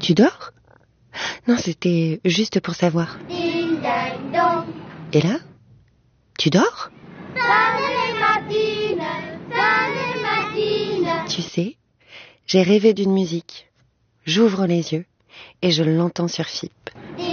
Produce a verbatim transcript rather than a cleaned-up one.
Tu dors? Non, c'était juste pour savoir. Ding dang dong. Et là? Tu dors? Salut Martine, salut Martine. Tu sais, j'ai rêvé d'une musique. J'ouvre les yeux et je l'entends sur F I P.